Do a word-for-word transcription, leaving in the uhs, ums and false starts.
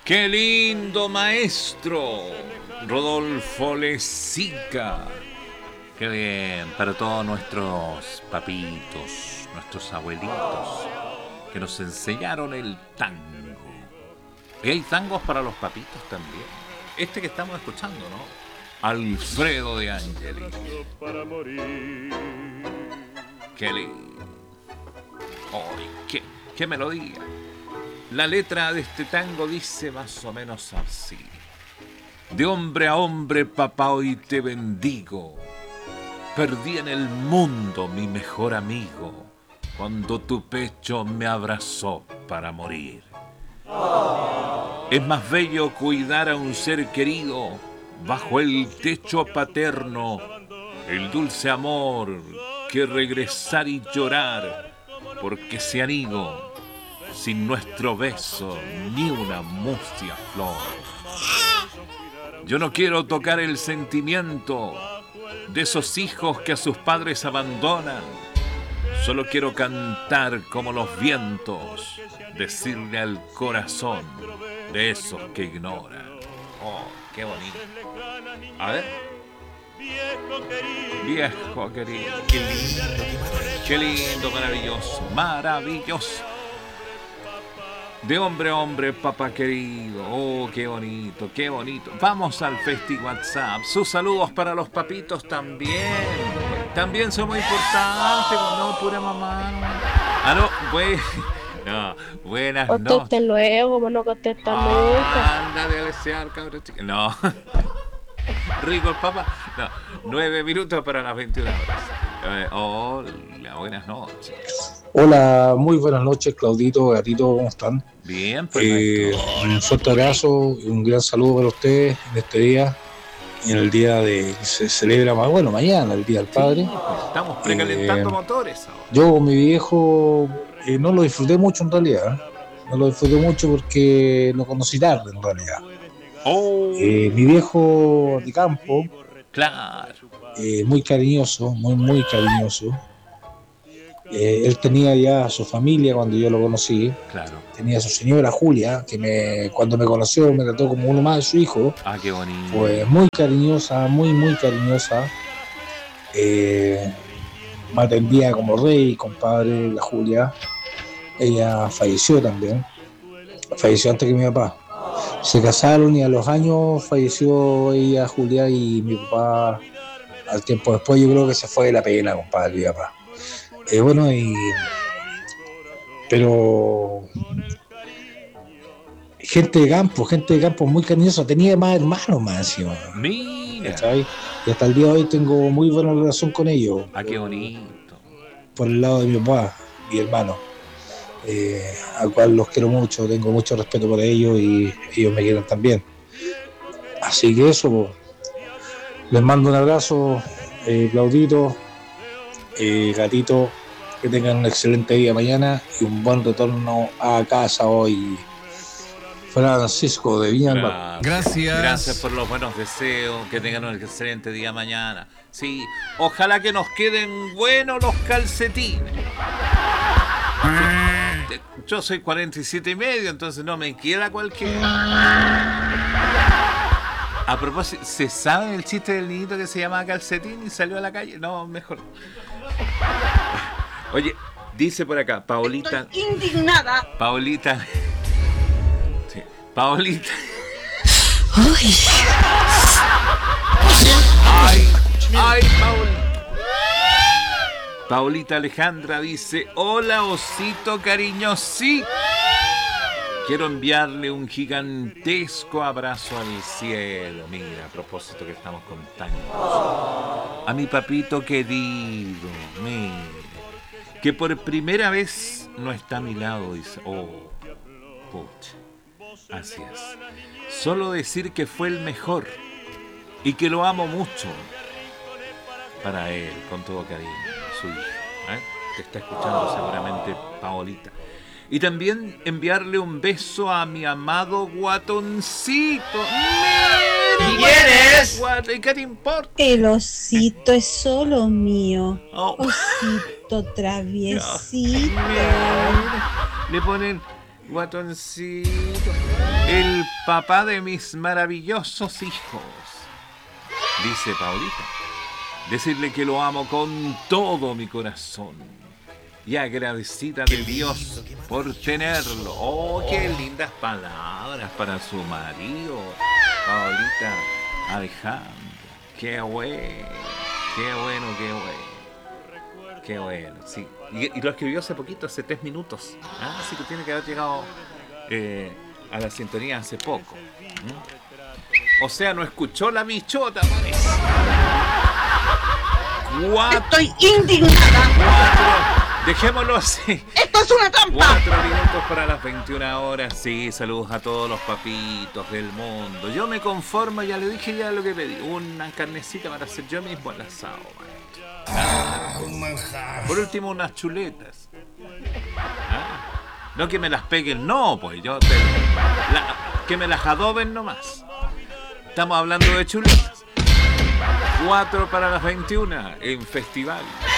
¡Qué lindo maestro! Rodolfo Lezica. Qué bien, para todos nuestros papitos, nuestros abuelitos, que nos enseñaron el tango. Y hay tangos para los papitos también. Este que estamos escuchando, ¿no? Alfredo de Angeli. Qué lindo. ¡Ay, qué, qué melodía! La letra de este tango dice más o menos así. De hombre a hombre, papá, hoy te bendigo. Perdí en el mundo mi mejor amigo cuando tu pecho me abrazó para morir. Es más bello cuidar a un ser querido bajo el techo paterno, el dulce amor, que regresar y llorar porque se han ido sin nuestro beso ni una mustia flor. Yo no quiero tocar el sentimiento de esos hijos que a sus padres abandonan. Solo quiero cantar como los vientos, decirle al corazón de esos que ignoran. Oh, qué bonito. A ver. Viejo querido. Qué lindo, qué lindo, maravilloso, maravilloso. De hombre a hombre, papá querido. Oh, qué bonito, qué bonito. Vamos al Festi WhatsApp. Sus saludos para los papitos también. También son muy importantes. No, pura mamá. Ah, no, pues. No, buenas noches. Conteste luego, como no contesta nunca. Anda de desear, cabrón chico. No. Rico el papá. No, nueve minutos para las veintiuna horas. Eh, hola, buenas noches. Hola, muy buenas noches, Claudito, Gatito, ¿cómo están? Bien, pues. Eh, un fuerte abrazo y un gran saludo para ustedes en este día, en el día de que se celebra, bueno, mañana, el Día del Padre. Sí, pues, estamos precalentando eh, motores ahora. Yo con mi viejo eh, no lo disfruté mucho en realidad, no lo disfruté mucho porque lo conocí tarde en realidad. Oh. Eh, mi viejo de campo, claro, eh, muy cariñoso, muy, muy cariñoso. Eh, él tenía ya su familia cuando yo lo conocí. Claro. Tenía a su señora Julia, que me, cuando me conoció me trató como uno más de su hijo. Ah, qué bonito. Pues muy cariñosa, muy, muy cariñosa. Eh, me atendía como rey, compadre, la Julia. Ella falleció también. Falleció antes que mi papá. Se casaron y a los años falleció ella, Julia, y mi papá al tiempo después yo creo que se fue de la pena, compadre, mi papá. Eh, bueno, y pero gente de campo, gente de campo muy cariñosa, tenía más hermanos más encima. Mira. ¿Cachai? Y hasta el día de hoy tengo muy buena relación con ellos. Ah, qué bonito. Por el lado de mi papá, mi hermano, eh, al cual los quiero mucho, tengo mucho respeto por ellos y ellos me quieren también. Así que eso, pues, les mando un abrazo, eh, Claudito, eh, Gatito, que tengan un excelente día mañana y un buen retorno a casa hoy. Francisco de Viña del Mar. Gracias. Gracias por los buenos deseos, que tengan un excelente día mañana. Sí, ojalá que nos queden buenos los calcetines. Yo soy cuarenta y siete y medio, entonces no me queda cualquiera. A propósito, ¿se sabe el chiste del niñito que se llamaba Calcetín y salió a la calle? No, mejor. Oye, dice por acá, Paulita. Estoy indignada. Paulita. Sí, Paulita. Ay. Ay, ay, Paulita. Paulita Alejandra dice, hola osito cariñosito. Quiero enviarle un gigantesco abrazo al cielo. Mira, a propósito que estamos contando. A mi papito querido, mira, que por primera vez no está a mi lado. Dice, oh, pucha, así es. Solo decir que fue el mejor y que lo amo mucho. Para él, con todo cariño, su hija. ¿eh? Te está escuchando seguramente Paolita. Y también enviarle un beso a mi amado guatoncito. ¿Y quién es? ¿Y qué te importa? El osito es solo mío. Oh. Osito traviesito. No. Le ponen Guatoncito. El papá de mis maravillosos hijos. Dice Paulita. Decirle que lo amo con todo mi corazón. Y agradecida de Dios por tenerlo. Oh, qué lindas palabras para su marido. Paulita Alejandra. Qué bueno. Qué bueno, qué bueno. Qué bueno, sí. Y, y lo escribió hace poquito, hace tres minutos. ¿Ah? Así que tiene que haber llegado eh, a la sintonía hace poco. ¿Mm? O sea, no escuchó la bichota, parece. Cuatro, Estoy indignada. cuatro, dejémoslo así. Esto es una trampa. Cuatro minutos para las veintiuna horas. Sí, saludos a todos los papitos del mundo. Yo me conformo, ya le dije ya lo que pedí. Una carnecita para hacer yo mismo el asado, maestro. Ah, por último, unas chuletas. Ah, no que me las peguen, no, pues yo te, la, que me las adoben nomás. Estamos hablando de chuletas. Cuatro para las veintiuna en festival.